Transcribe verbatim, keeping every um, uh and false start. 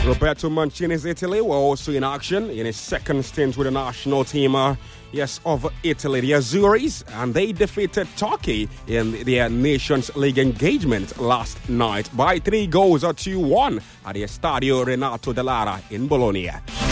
Roberto Mancini's Italy were also in action in his second stint with the national team. Uh, yes, of Italy, the Azzurris, and they defeated Turkey in their Nations League engagement last night by three goals to one at the Stadio Renato Dall'Ara in Bologna.